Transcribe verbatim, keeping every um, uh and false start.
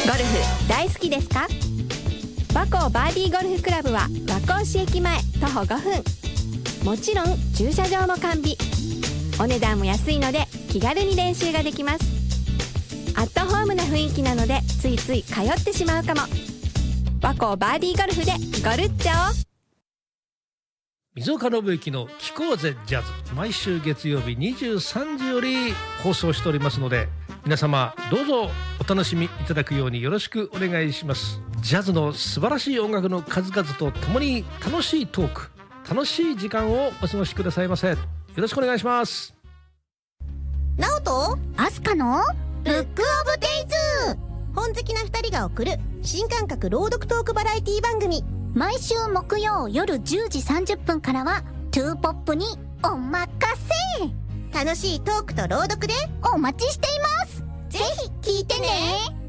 ゴルフ大好きですか？和光バーディーゴルフクラブは和光市駅前徒歩ごふん。もちろん駐車場も完備。お値段も安いので気軽に練習ができます。アットホームな雰囲気なのでついつい通ってしまうかも。和光バーディーゴルフでゴルっちゃおう。 水岡信之の聞こうぜジャズ、毎週月曜日にじゅうさんじより放送しておりますので、皆様どうぞお楽しみいただくようによろしくお願いします。ジャズの素晴らしい音楽の数々とともに楽しいトーク、楽しい時間をお過ごしくださいませ。よろしくお願いします。 ナオとアスカのブックオブデイズ、本好きなふたりが送る新感覚朗読トークバラエティ番組。 毎週木曜夜じゅうじさんじゅっぷんからはトゥーポップにおまかせ。 楽しいトークと朗読でお待ちしています。 ぜひ聞いてね。